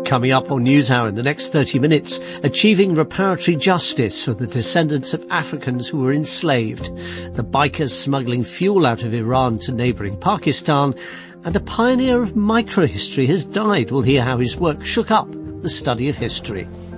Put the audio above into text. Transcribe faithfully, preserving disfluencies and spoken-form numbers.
Coming up on NewsHour in the next thirty minutes, achieving reparatory justice for the descendants of Africans who were enslaved, the bikers smuggling fuel out of Iran to neighbouring Pakistan, and a pioneer of microhistory has died. We'll hear how his work shook up the study of history.